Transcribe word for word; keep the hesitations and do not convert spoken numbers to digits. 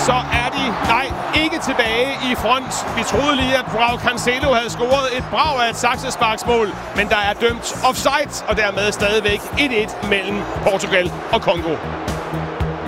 så er de, nej, ikke tilbage i front. Vi troede lige, at Joao Cancelo havde scoret et brag af et saksesparksmål, men der er dømt offside, og dermed stadigvæk et et mellem Portugal og Congo.